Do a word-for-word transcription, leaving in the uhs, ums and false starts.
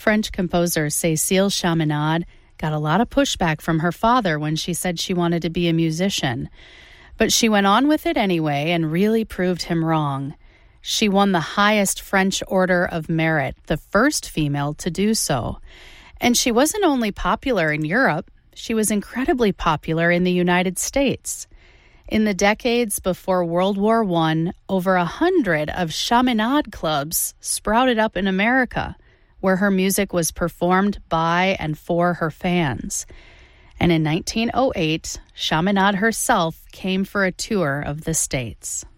French composer Cécile Chaminade got a lot of pushback from her father when she said she wanted to be a musician. But she went on with it anyway and really proved him wrong. She won the highest French Order of Merit, the first female to do so. And she wasn't only popular in Europe, she was incredibly popular in the United States. In the decades before World War One, over a hundred of Chaminade clubs sprouted up in America, where her music was performed by and for her fans. And in nineteen oh eight, Chaminade herself came for a tour of the States.